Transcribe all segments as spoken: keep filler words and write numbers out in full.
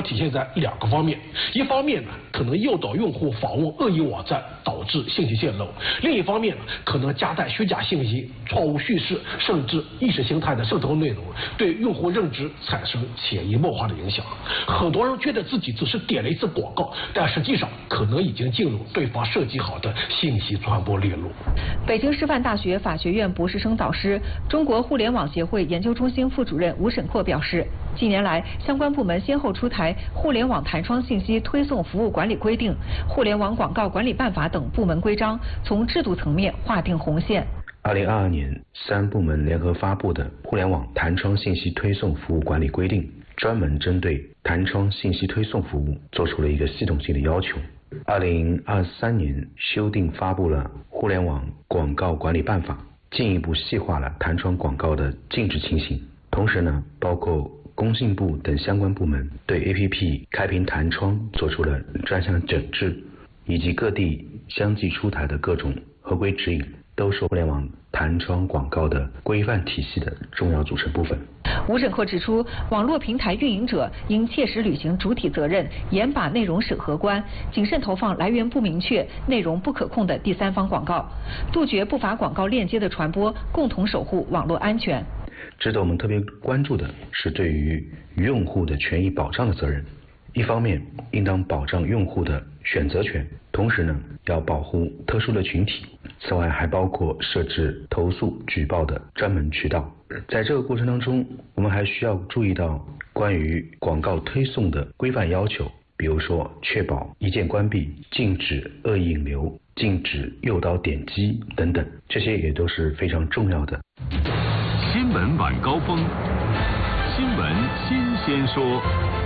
要体现在两个方面，一方面呢，可能诱导用户访问恶意网站，导致信息泄露；另一方面呢，可能夹带虚假信息、错误叙事，甚至意识形态的渗透内容，对用户认知产生潜移默化的影响。很多人觉得自己只是点了一次广告，但实际上可能已经进入对方设计好的信息传播链路。 北京师范大学法学院博士生导师、中国互联网协会研究中心副主任吴沈阔表示，近年来相关部门先后出台《互联网弹窗信息推送服务管理规定》《互联网广告管理办法》等部门规章，从制度层面划定红线。 二零二二年，三部门联合发布的《互联网弹窗信息推送服务管理规定》，专门针对弹窗信息推送服务做出了一个系统性的要求。二零二三年修订发布了《互联网广告管理办法》，进一步细化了弹窗广告的禁止情形。同时呢，包括工信部等相关部门对 A P P 开屏弹窗做出了专项整治，以及各地相继出台的各种合规指引，都是互联网弹窗广告的规范体系的重要组成部分。 吴沈阔指出，网络平台运营者应切实履行主体责任，严把内容审核关，谨慎投放来源不明确、内容不可控的第三方广告，杜绝不法广告链接的传播，共同守护网络安全。 值得我们特别关注的是对于用户的权益保障的责任。一方面，应当保障用户的选择权，同时呢，要保护特殊的群体。此外，还包括设置投诉举报的专门渠道。在这个过程当中，我们还需要注意到关于广告推送的规范要求，比如说确保一键关闭、禁止恶意引流、禁止诱导点击等等，这些也都是非常重要的。 新闻晚高峰，新闻新鲜说。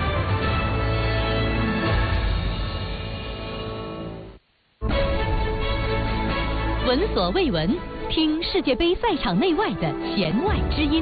闻所未闻，听世界杯赛场内外的弦外之音。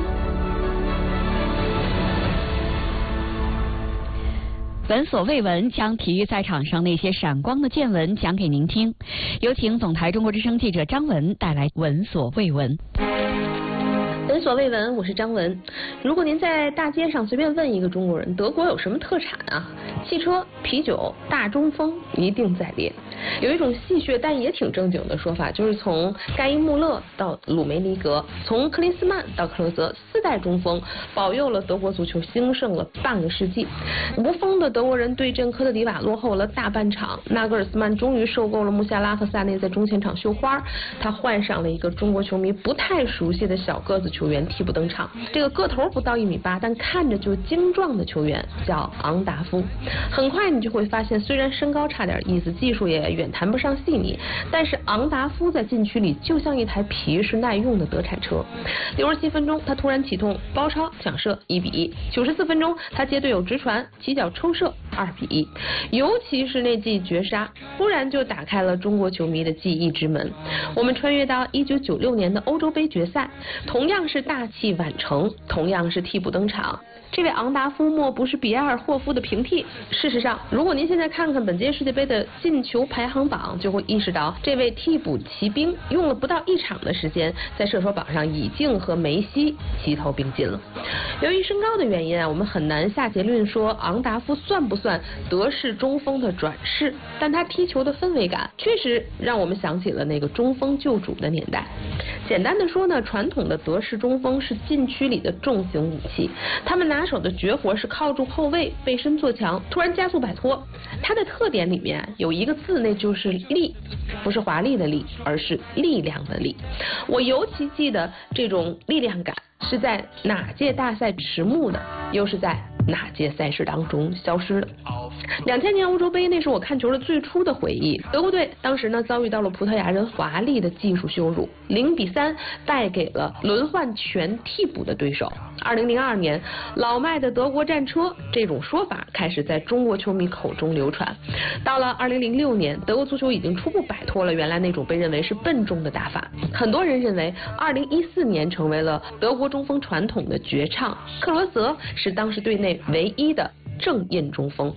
闻所未闻，将体育赛场上那些闪光的见闻讲给您听。有请总台中国之声记者张文带来闻所未闻。 闻所未闻，我是张文。如果您在大街上随便问一个中国人，德国有什么特产啊？汽车、啤酒、大中锋一定在列。有一种戏谑但也挺正经的说法，就是从盖伊穆勒到鲁梅尼格，从克林斯曼到克罗泽，四代中锋保佑了德国足球兴盛了半个世纪。无锋的德国人对阵科特迪瓦落后了大半场，纳格尔斯曼终于受够了穆夏拉和萨内在中前场绣花，他换上了一个中国球迷不太熟悉的小个子球员替补登场。这个个头不到一米八，但看着就精壮的球员叫昂达夫。很快你就会发现，虽然身高差点意思，技术也远谈不上细腻，但是昂达夫在禁区里就像一台皮实耐用的德产车。六十七分钟，他突然启动包抄抢射一比一；九十四分钟，他接队友直传起脚抽射二比一。尤其是那记绝杀，突然就打开了中国球迷的记忆之门。我们穿越到一九九六年的欧洲杯决赛，同样是大器晚成，同样是替补登场。这位昂达夫莫不是比埃尔霍夫的平替。事实上，如果您现在看看本届世界杯的进球排行榜，就会意识到这位替补骑兵用了不到一场的时间，在射手榜上已经和梅西齐头并进了。由于身高的原因啊，我们很难下结论说昂达夫算不算德式中锋的转世，但他踢球的氛围感确实让我们想起了那个中锋救主的年代。简单的说呢，传统的德式中锋是禁区里的重型武器，他们拿手的绝活是靠住后卫背身做墙，突然加速摆脱。它的特点里面有一个字，那就是力，不是华丽的力，而是力量的力。我尤其记得这种力量感是在哪届大赛迟暮的，又是在哪届赛事当中消失的。两千年欧洲杯，那是我看球的最初的回忆。德国队当时呢遭遇到了葡萄牙人华丽的技术羞辱，零比三败给了轮换全替补的对手。二零零二年，老迈的德国战车这种说法开始在中国球迷口中流传。到了二零零六年，德国足球已经初步摆脱了原来那种被认为是笨重的打法。很多人认为，二零一四年成为了德国中锋传统的绝唱。克罗泽是当时队内唯一的正印中锋。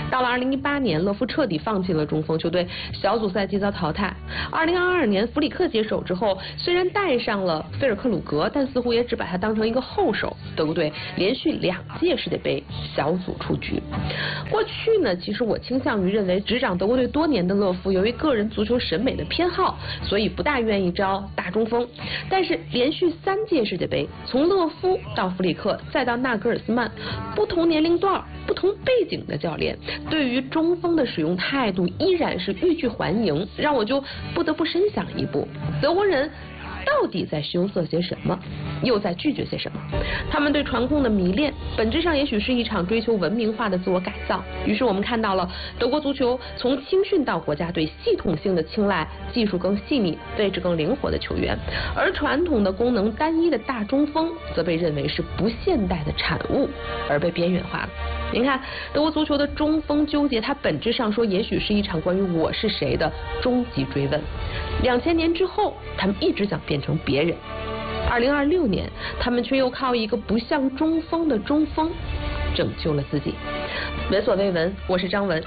到了二零一八年，乐福彻底放弃了中锋，球队小组赛即遭淘汰。二零二二年，弗里克接手之后，虽然带上了菲尔克鲁格，但似乎也只把他当成一个后手。德国队连续两届世界杯小组出局。过去呢，其实我倾向于认为，执掌德国队多年的勒夫，由于个人足球审美的偏好，所以不大愿意招大中锋。但是连续三届世界杯，从勒夫到弗里克，再到纳格尔斯曼，不同年龄段、不同背景的教练对于中锋的使用态度依然是欲拒还迎，让我就不得不深想一步：德国人到底在羞涩些什么，又在拒绝些什么？他们对传控的迷恋，本质上也许是一场追求文明化的自我改造。于是我们看到了德国足球从青训到国家队系统性的青睐技术更细腻、位置更灵活的球员，而传统的功能单一的大中锋则被认为是不现代的产物，而被边缘化了。您看，德国足球的中锋纠结，它本质上说也许是一场关于我是谁的终极追问。两千年之后，他们一直想变成别人。二零二六年，他们却又靠一个不像中锋的中锋拯救了自己。闻所未闻，我是张文。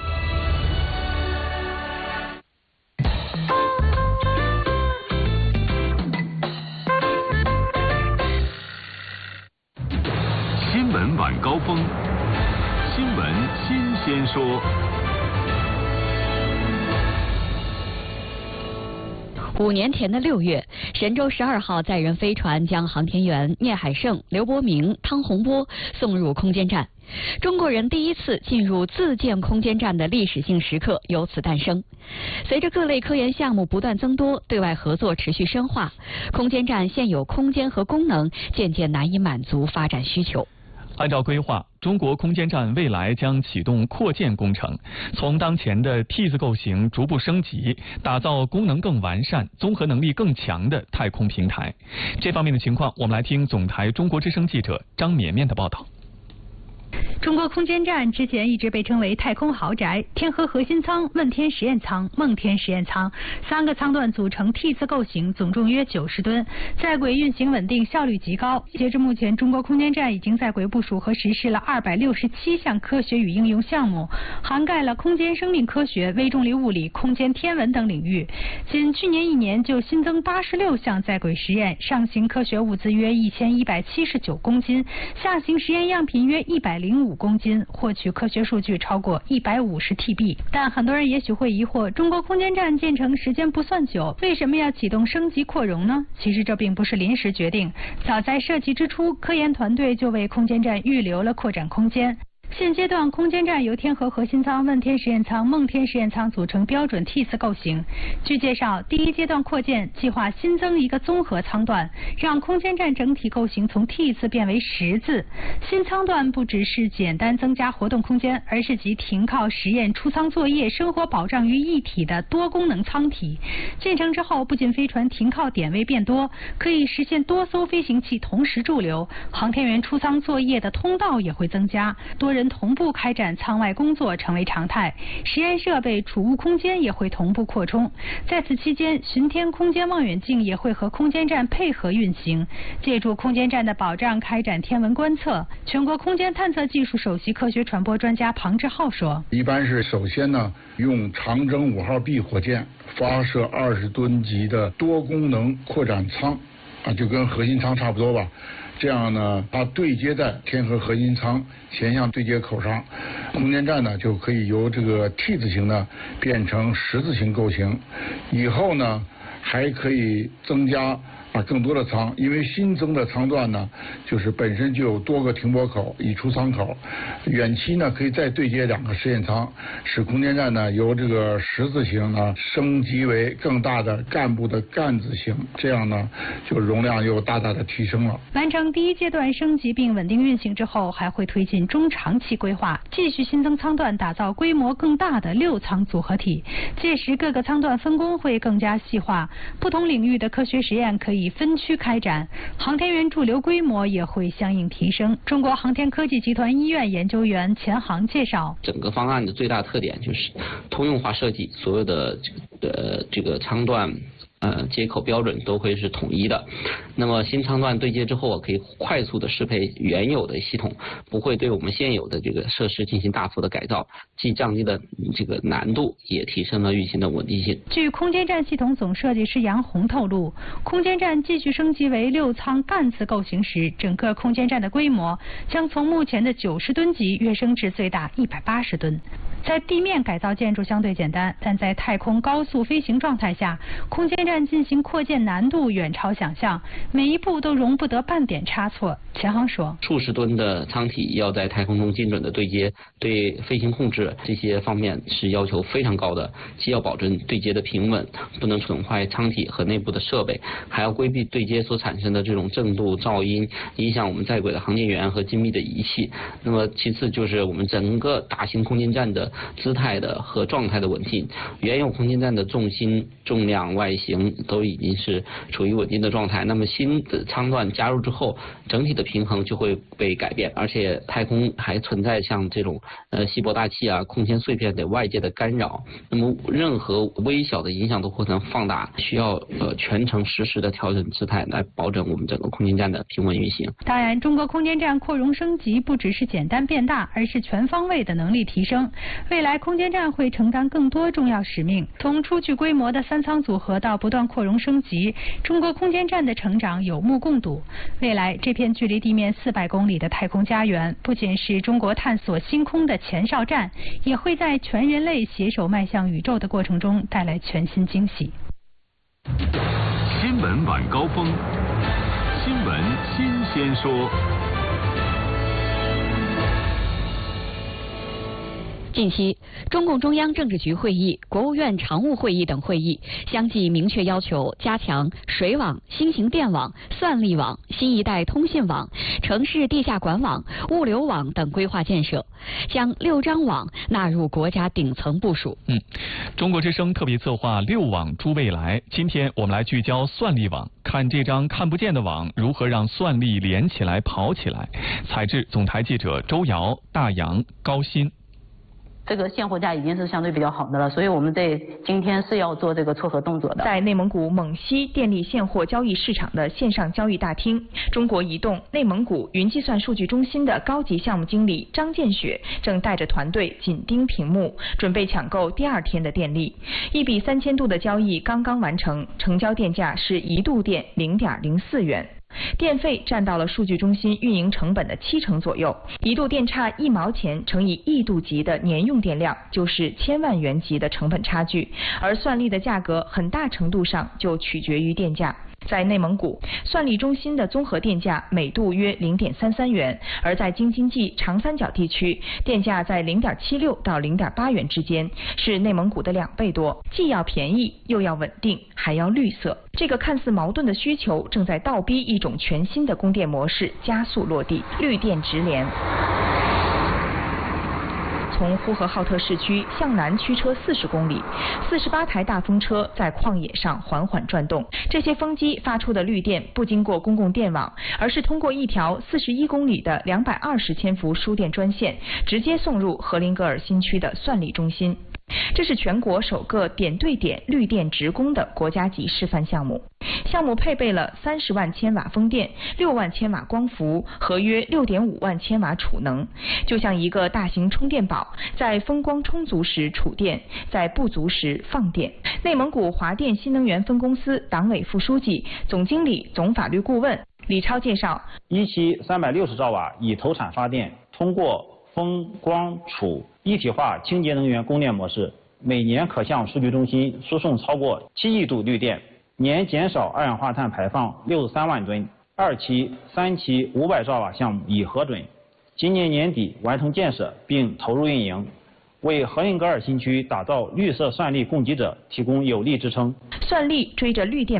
新闻晚高峰，新闻新鲜说。 五年前的六月，神舟十二号载人飞船将航天员聂海胜、刘伯明、汤洪波送入空间站，中国人第一次进入自建空间站的历史性时刻由此诞生。随着各类科研项目不断增多，对外合作持续深化，空间站现有空间和功能渐渐难以满足发展需求。 按照规划，中国空间站未来将启动扩建工程，从当前的 T 字构型逐步升级，打造功能更完善、综合能力更强的太空平台。这方面的情况，我们来听总台中国之声记者张绵绵的报道。 中国空间站之前一直被称为太空豪宅，天河核心舱、问天实验舱、梦天实验舱三个舱段组成 T 字构型，总重约九十吨，在轨运行稳定，效率极高。截至目前，中国空间站已经在轨部署和实施了二百六十七项科学与应用项目，涵盖了空间生命科学、微重力物理、空间天文等领域。仅去年一年就新增八十六项在轨实验，上行科学物资约一千一百七十九公斤，下行实验样品约一百零五公斤，获取科学数据超过一百五十 T B。 但很多人也许会疑惑，中国空间站建成时间不算久，为什么要启动升级扩容呢？其实这并不是临时决定，早在设计之初，科研团队就为空间站预留了扩展空间。现阶段，空间站由天河核心舱、问天实验舱、梦天实验舱组成标准 T 字构型。据介绍，第一阶段扩建计划新增一个综合舱段，让空间站整体构型从 T 字变为十字。新舱段不只是简单增加活动空间，而是集停靠、实验、出舱作业、生活保障于一体的多功能舱体。建成之后，不仅飞船停靠点位变多，可以实现多艘飞行器同时驻留，航天员出舱作业的通道也会增加，多人同步开展舱外工作成为常态，实验设备、储物空间也会同步扩充。在此期间，巡天空间望远镜也会和空间站配合运行，借助空间站的保障开展天文观测。全国空间探测技术首席科学传播专家庞志浩说：“ 一般是首先呢，用长征五号 B 火箭发射二十吨级的多功能扩展舱，啊，就跟核心舱差不多吧。”这样呢，它对接在天河核心舱前向对接口上，空间站呢就可以由这个 T 字形呢变成十字形构型。以后呢，还可以增加啊更多的舱，因为新增的舱段呢，就是本身就有多个停泊口、已出舱口，远期呢可以再对接两个实验舱，使空间站呢由这个十字形呢升级为更大的干部的干字形，这样呢就容量又大大的提升了。 完成第一阶段升级并稳定运行之后，还会推进中长期规划，继续新增舱段，打造规模更大的六舱组合体。届时各个舱段分工会更加细化，不同领域的科学实验可以分区开展，航天员驻留规模也会相应提升。中国航天科技集团医院研究员钱航介绍， 整个方案的最大特点就是通用化设计，所有的这个呃这个舱段呃接口标准都会是统一的。那么新仓段对接之后，可以快速的适配原有的系统，不会对我们现有的这个设施进行大幅的改造，既降低了这个难度，也提升了运行的稳定性。 据空间站系统总设计师杨红透露，空间站继续升级为六仓干次构型时，整个空间站的规模将从目前的九十吨级跃升至最大一百八十吨。在地面改造建筑相对简单，但在太空高速飞行状态下，空间站进行扩建难度远超想象，每一步都容不得半点差错。钱航说， 数十吨的舱体要在太空中精准的对接，对飞行控制这些方面是要求非常高的，既要保证对接的平稳，不能损坏舱体和内部的设备，还要规避对接所产生的这种震度、噪音，影响我们在轨的航天员和精密的仪器。那么其次就是我们整个大型空间站的姿态的和状态的稳定，原有空间站的重心、重量、外形都已经是处于稳定的状态。那么新的舱段加入之后，整体的平衡就会被改变，而且太空还存在像这种呃稀薄大气啊、空间碎片等外界的干扰，那么任何微小的影响都会能放大，需要呃全程实时的调整姿态来保证我们整个空间站的平稳运行。 当然，中国空间站扩容升级不只是简单变大，而是全方位的能力提升。未来空间站会承担更多重要使命，从初具规模的三舱组合到不断扩容升级，中国空间站的成长有目共睹。未来这片距离地面四百公里的太空家园，不仅是中国探索星空的前哨站，也会在全人类携手迈向宇宙的过程中带来全新惊喜。 新闻晚高峰，新闻新鲜说。 近期，中共中央政治局会议、国务院常务会议等会议相继明确要求加强水网、新型电网、算力网、新一代通信网、城市地下管网、物流网等规划建设，将六张网纳入国家顶层部署。 嗯，中国之声特别策划六网助未来，今天我们来聚焦算力网，看这张看不见的网如何让算力连起来、跑起来。采制总台记者周瑶、大洋、高鑫。 这个现货价已经是相对比较好的了，所以我们在今天是要做这个撮合动作的。 在内蒙古蒙西电力现货交易市场的线上交易大厅，中国移动内蒙古云计算数据中心的高级项目经理张建雪正带着团队紧盯屏幕，准备抢购第二天的电力。一笔三千度的交易刚刚完成，成交电价是一度电零点零四元。电费占到了数据中心运营成本的七成左右，一度电差一毛钱乘以亿度级的年用电量，就是千万元级的成本差距。而算力的价格很大程度上就取决于电价。在内蒙古，算力中心的综合电价每度约零点三三元，而在京津冀长三角地区，电价在零点七六到零点八元之间，是内蒙古的两倍多。既要便宜，又要稳定，还要绿色。这个看似矛盾的需求，正在倒逼一种全新的供电模式加速落地，绿电直连。从呼和浩特市区向南驱车四十公里，四十八台大风车在旷野上缓缓转动。这些风机发出的绿电不经过公共电网，而是通过一条四十一公里的两百二十千伏输电专线，直接送入荷林格尔新区的算力中心。这是全国首个点对点绿电直供的国家级示范项目。项目配备了三十万千瓦风电、六万千瓦光伏和约六点五万千瓦储能，就像一个大型充电宝，在风光充足时储电，在不足时放电。内蒙古华电新能源分公司党委副书记、总经理、总法律顾问李超介绍， 一期三百六十兆瓦已投产发电，通过风光储一体化清洁能源供电模式，每年可向数据中心输送超过七亿度绿电，年减少二氧化碳排放六十三万吨。二期、三期五百兆瓦项目已核准，今年年底完成建设并投入运营，为荷林格尔新区打造绿色算力供给者提供有力支撑。 算力追着绿电跑，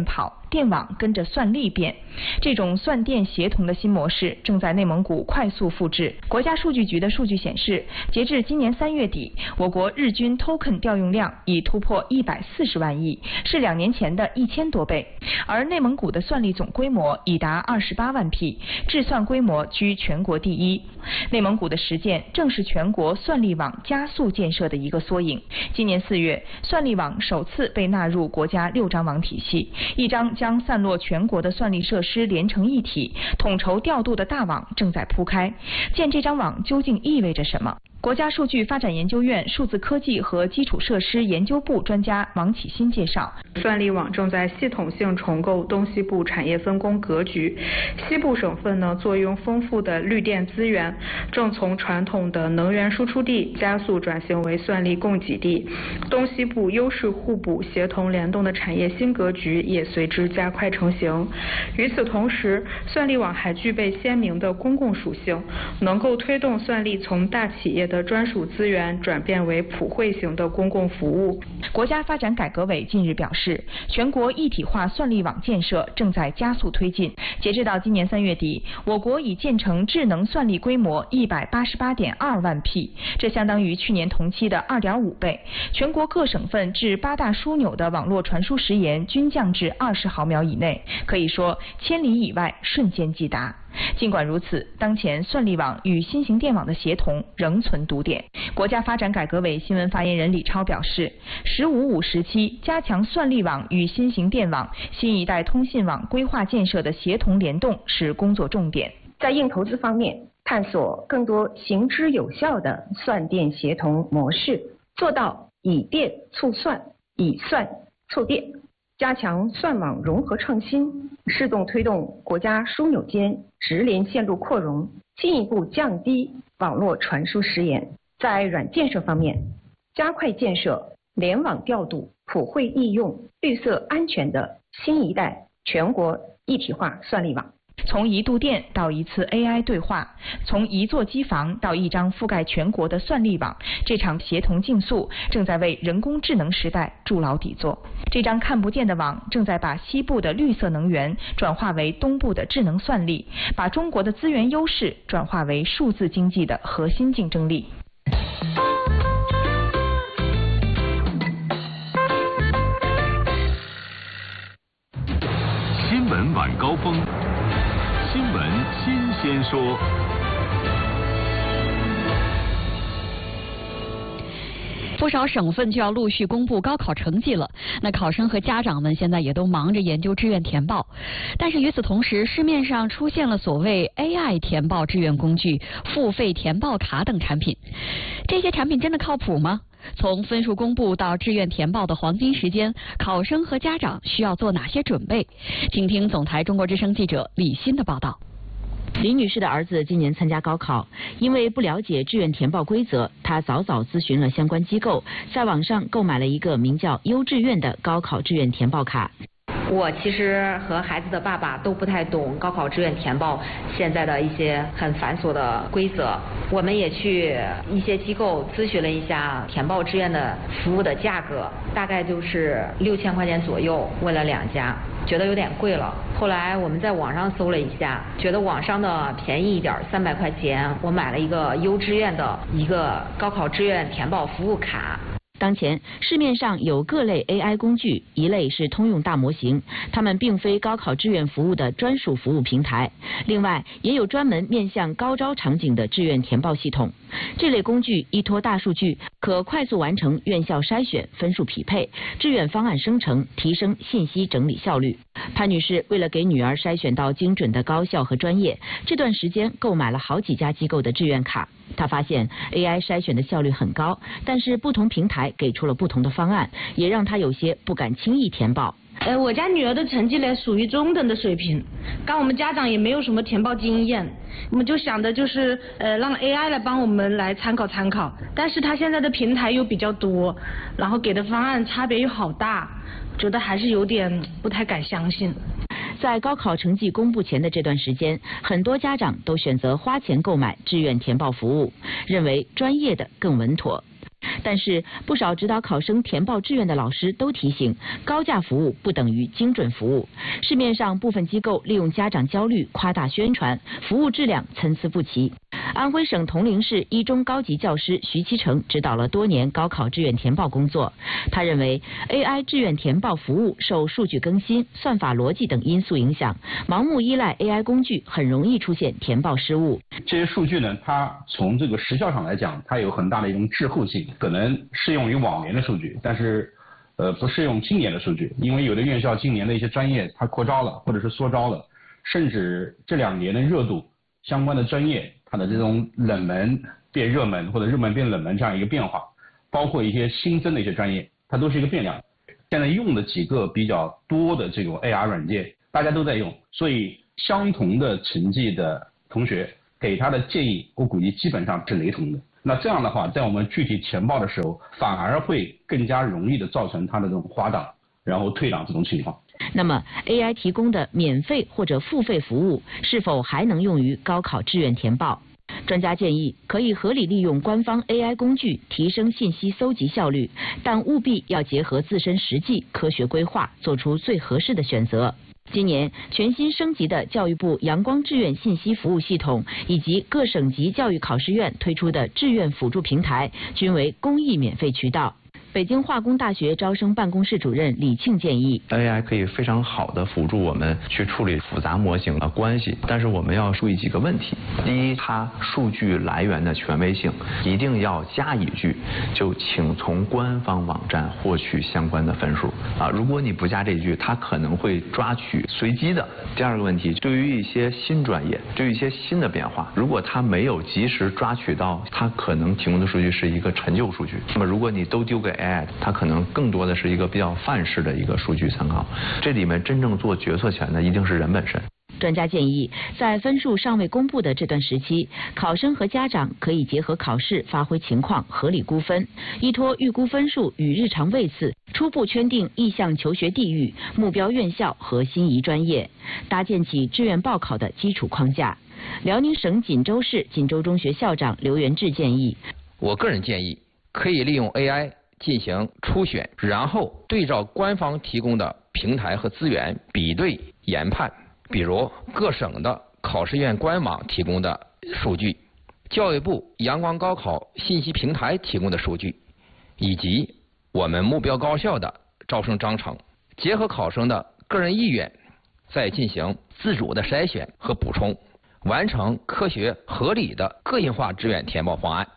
电网跟着算力变。这种算电协同的新模式正在内蒙古快速复制。国家数据局的数据显示，截至今年三月底，我国日均 token 调用量已突破一百四十万亿，是两年前的一千多倍。而内蒙古的算力总规模已达二十八万匹，制算规模居全国第一。内蒙古的实践正是全国算力网加速建设的一个缩影。今年四月，算力网首次被纳入国家六张网体系，一张将散落全国的算力设施连成一体、统筹调度的大网正在铺开。建这张网究竟意味着什么？国家数据发展研究院数字科技和基础设施研究部专家王启新介绍， 算力网正在系统性重构东西部产业分工格局。西部省份呢，坐拥丰富的绿电资源，正从传统的能源输出地加速转型为算力供给地。东西部优势互补、协同联动的产业新格局也随之加快成型。与此同时，算力网还具备鲜明的公共属性，能够推动算力从大企业的的专属资源转变为普惠型的公共服务。 国家发展改革委近日表示，全国一体化算力网建设正在加速推进。截至到今年三月底，我国已建成智能算力规模一百八十八点二万匹，这相当于去年同期的二点五倍。全国各省份至八大枢纽的网络传输时延均降至二十毫秒以内，可以说千里以外瞬间即达。尽管如此，当前算力网与新型电网的协同仍存堵点。国家发展改革委新闻发言人李超表示，十五五时期加强算力网与新型电网、新一代通信网规划建设的协同联动是工作重点。 在硬投资方面，探索更多行之有效的算电协同模式，做到以电促算、以算促电，加强算网融合创新，适动推动国家枢纽间直连线路扩容，进一步降低网络传输时延。在软建设方面，加快建设联网调度、普惠易用、绿色安全的新一代全国一体化算力网。 从一度电到一次 A I 对话，从一座机房到一张覆盖全国的算力网，这场协同竞速正在为人工智能时代筑牢底座。这张看不见的网正在把西部的绿色能源转化为东部的智能算力，把中国的资源优势转化为数字经济的核心竞争力。 新闻晚高峰。新闻新鲜说， 不少省份就要陆续公布高考成绩了。那考生和家长们现在也都忙着研究志愿填报，但是与此同时，市面上出现了所谓 A I 填报志愿工具、付费填报卡等产品。这些产品真的靠谱吗？从分数公布到志愿填报的黄金时间，考生和家长需要做哪些准备？请听总台中国之声记者李欣的报道。 李女士的儿子今年参加高考，因为不了解志愿填报规则，她早早咨询了相关机构，在网上购买了一个名叫优志愿的高考志愿填报卡。 我其实和孩子的爸爸都不太懂高考志愿填报现在的一些很繁琐的规则，我们也去一些机构咨询了一下填报志愿的服务的价格，大概就是六千块钱左右，问了两家，觉得有点贵了。后来我们在网上搜了一下，觉得网上的便宜一点，三百块钱，我买了一个优志愿的一个高考志愿填报服务卡。 当前市面上有各类 A I 工具，一类是通用大模型，它们并非高考志愿服务的专属服务平台。另外，也有专门面向高招场景的志愿填报系统。这类工具依托大数据，可快速完成院校筛选、分数匹配、志愿方案生成，提升信息整理效率。潘女士为了给女儿筛选到精准的高校和专业，这段时间购买了好几家机构的志愿卡。她发现 A I 筛选的效率很高，但是不同平台给出了不同的方案，也让她有些不敢轻易填报。 呃，我家女儿的成绩呢属于中等的水平，刚我们家长也没有什么填报经验，我们就想的就是呃让 A I 来帮我们来参考参考，但是她现在的平台又比较多，然后给的方案差别又好大，觉得还是有点不太敢相信。 在高考成绩公布前的这段时间，很多家长都选择花钱购买志愿填报服务，认为专业的更稳妥。 但是，不少指导考生填报志愿的老师都提醒，高价服务不等于精准服务。市面上部分机构利用家长焦虑夸大宣传，服务质量参差不齐。安徽省铜陵市一中高级教师徐其成指导了多年高考志愿填报工作。他认为 A I 志愿填报服务受数据更新、算法逻辑等因素影响，盲目依赖 A I 工具很容易出现填报失误。 这些数据呢，它从这个时效上来讲，它有很大的一种滞后性，可能适用于往年的数据，但是呃不适用今年的数据，因为有的院校今年的一些专业它扩招了，或者是缩招了，甚至这两年的热度相关的专业它的这种冷门变热门或者热门变冷门这样一个变化，包括一些新增的一些专业，它都是一个变量。现在用的几个比较多的这种 A R 软件，大家都在用，所以相同的成绩的同学给他的建议，我估计基本上是雷同的。那这样的话，在我们具体填报的时候，反而会更加容易的造成他的这种滑档，然后退档这种情况。 那么 A I 提供的免费或者付费服务是否还能用于高考志愿填报？专家建议可以合理利用官方 A I 工具提升信息搜集效率，但务必要结合自身实际，科学规划，做出最合适的选择。今年全新升级的教育部阳光志愿信息服务系统以及各省级教育考试院推出的志愿辅助平台均为公益免费渠道。北京化工大学招生办公室主任李庆建议 ，A I 可以非常好的辅助我们去处理复杂模型的关系，但是我们要注意几个问题。第一，它数据来源的权威性一定要加一句，就请从官方网站获取相关的分数啊。如果你不加这句，它可能会抓取随机的。第二个问题，对于一些新专业，对于一些新的变化，如果它没有及时抓取到，它可能提供的数据是一个陈旧数据。那么如果你都丢给 A I， 它可能更多的是一个比较范式的一个数据参考，这里面真正做决策权的一定是人本身。 专家建议，在分数尚未公布的这段时期，考生和家长可以结合考试发挥情况，合理估分，依托预估分数与日常位次，初步圈定意向求学地域、目标院校和心仪专业，搭建起志愿报考的基础框架。辽宁省锦州市锦州中学校长刘元志建议， 我个人建议可以利用 A I 进行初选，然后对照官方提供的平台和资源比对研判，比如各省的考试院官网提供的数据，教育部阳光高考信息平台提供的数据，以及我们目标高校的招生章程，结合考生的个人意愿，再进行自主的筛选和补充，完成科学合理的个性化志愿填报方案。